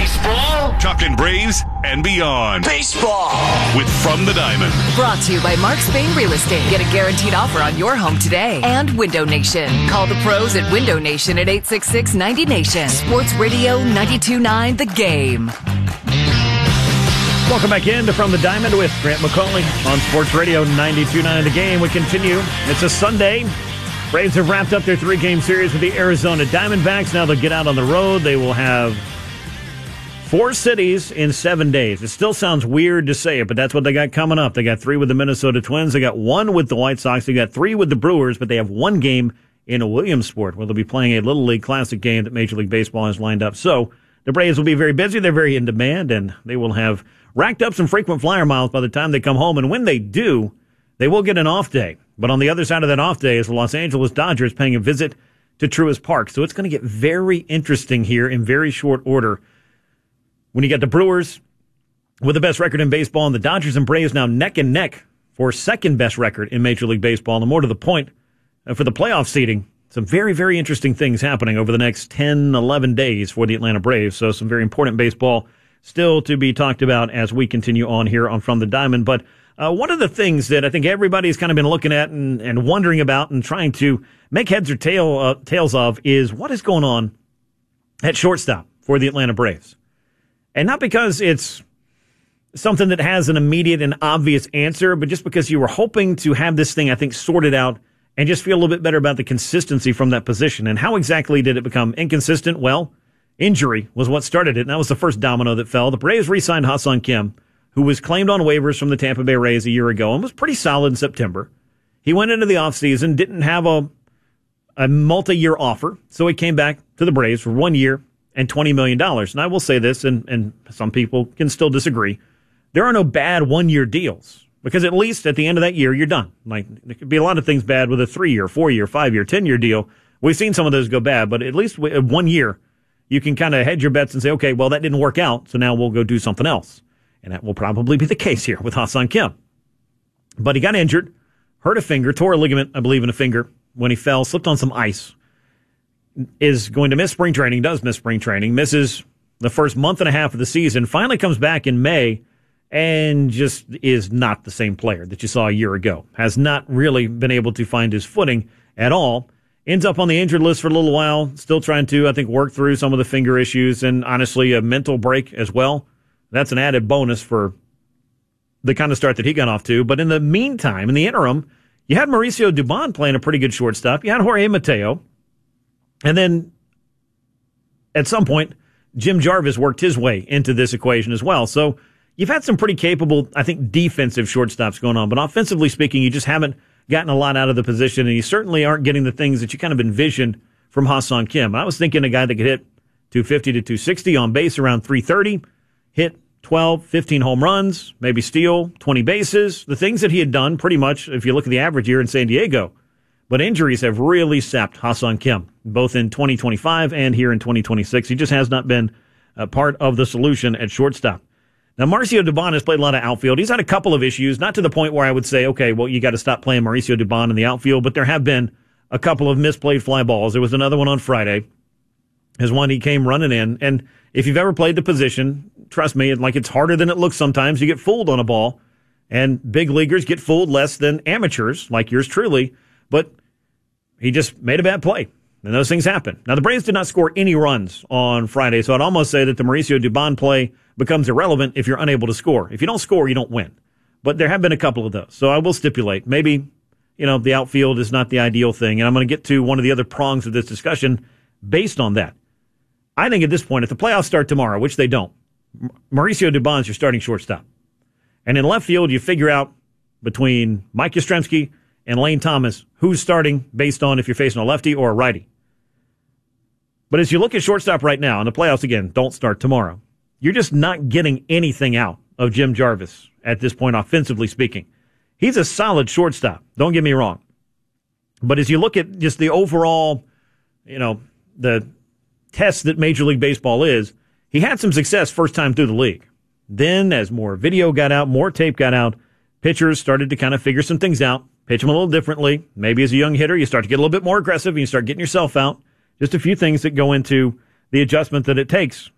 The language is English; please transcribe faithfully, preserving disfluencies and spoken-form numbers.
Baseball? Talking Braves and beyond. Baseball! With From the Diamond. Brought to you by Mark Spain Real Estate. Get a guaranteed offer on your home today. And Window Nation. Call the pros at Window Nation at eight six six, ninety nation. Sports Radio ninety-two point nine The Game. Welcome back in to From the Diamond with Grant McCauley on Sports Radio ninety-two point nine The Game. We continue. It's a Sunday. Braves have wrapped up their three-game series with the Arizona Diamondbacks. Now they'll get out on the road. They will have four cities in seven days. It still sounds weird to say it, but that's what they got coming up. They got three with the Minnesota Twins. They got one with the White Sox. They got three with the Brewers, but they have one game in a Williamsport where they'll be playing a Little League Classic game that Major League Baseball has lined up. So the Braves will be very busy. They're very in demand, and they will have racked up some frequent flyer miles by the time they come home. And when they do, they will get an off day. But on the other side of that off day is the Los Angeles Dodgers paying a visit to Truist Park. So it's going to get very interesting here in very short order. When you get the Brewers with the best record in baseball and the Dodgers and Braves now neck and neck for second best record in Major League Baseball. And more to the point, uh, for the playoff seeding, some very, very interesting things happening over the next ten, eleven days for the Atlanta Braves. So some very important baseball still to be talked about as we continue on here on From the Diamond. But uh, one of the things that I think everybody's kind of been looking at and, and wondering about and trying to make heads or tail, uh, tails of is what is going on at shortstop for the Atlanta Braves. And not because it's something that has an immediate and obvious answer, but just because you were hoping to have this thing, I think, sorted out and just feel a little bit better about the consistency from that position. And how exactly did it become inconsistent? Well, injury was what started it, and that was the first domino that fell. The Braves re-signed Ha-Seong Kim, who was claimed on waivers from the Tampa Bay Rays a year ago and was pretty solid in September. He went into the offseason, didn't have a, a multi-year offer, so he came back to the Braves for one year and twenty million dollars. And I will say this, and, and some people can still disagree, there are no bad one-year deals, because at least at the end of that year, you're done. Like, there could be a lot of things bad with a three-year, four-year, five-year, ten-year deal. We've seen some of those go bad, but at least one year, you can kind of hedge your bets and say, okay, well, that didn't work out, so now we'll go do something else. And that will probably be the case here with Ha-Seong Kim. But he got injured, hurt a finger, tore a ligament, I believe, in a finger when he fell, slipped on some ice, is going to miss spring training, does miss spring training, misses the first month and a half of the season, finally comes back in May, and just is not the same player that you saw a year ago. Has not really been able to find his footing at all. Ends up on the injured list for a little while, still trying to, I think, work through some of the finger issues and, honestly, a mental break as well. That's an added bonus for the kind of start that he got off to. But in the meantime, in the interim, you had Mauricio Dubon playing a pretty good shortstop. You had Jorge Mateo. And then, at some point, Jim Jarvis worked his way into this equation as well. So you've had some pretty capable, I think, defensive shortstops going on. But offensively speaking, you just haven't gotten a lot out of the position, and you certainly aren't getting the things that you kind of envisioned from Ha-Seong Kim. I was thinking a guy that could hit two fifty to two sixty on base around three thirty, hit twelve, fifteen home runs, maybe steal twenty bases, the things that he had done pretty much if you look at the average year in San Diego. But injuries have really sapped Ha-Seong Kim, both in twenty twenty-five and here in twenty twenty-six. He just has not been a part of the solution at shortstop. Now, Mauricio Dubon has played a lot of outfield. He's had a couple of issues, not to the point where I would say, okay, well, you got to stop playing Mauricio Dubon in the outfield, but there have been a couple of misplayed fly balls. There was another one on Friday. There's one he came running in, and if you've ever played the position, trust me, like it's harder than it looks sometimes. You get fooled on a ball, and big leaguers get fooled less than amateurs, like yours truly, but he just made a bad play, and those things happen. Now, the Braves did not score any runs on Friday, so I'd almost say that the Mauricio Dubon play becomes irrelevant if you're unable to score. If you don't score, you don't win. But there have been a couple of those, so I will stipulate. Maybe, you know, the outfield is not the ideal thing, and I'm going to get to one of the other prongs of this discussion based on that. I think at this point, if the playoffs start tomorrow, which they don't, Mauricio Dubon's your starting shortstop. And in left field, you figure out between Mike Yastrzemski and Lane Thomas who's starting based on if you're facing a lefty or a righty. But as you look at shortstop right now, and the playoffs, again, don't start tomorrow, you're just not getting anything out of Jim Jarvis at this point, offensively speaking. He's a solid shortstop, don't get me wrong. But as you look at just the overall, you know, the test that Major League Baseball is, he had some success first time through the league. Then, as more video got out, more tape got out, pitchers started to kind of figure some things out, pitch them a little differently. Maybe as a young hitter, you start to get a little bit more aggressive and you start getting yourself out. Just a few things that go into the adjustment that it takes